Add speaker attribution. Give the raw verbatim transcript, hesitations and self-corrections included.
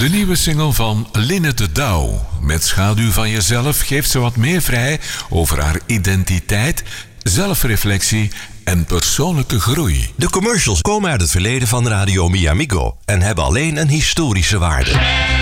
Speaker 1: De nieuwe single van Linne de Douw. Met Schaduw van jezelf geeft ze wat meer vrij over haar identiteit, zelfreflectie en persoonlijke groei.
Speaker 2: De commercials komen uit het verleden van Radio Mi Amigo en hebben alleen een historische waarde.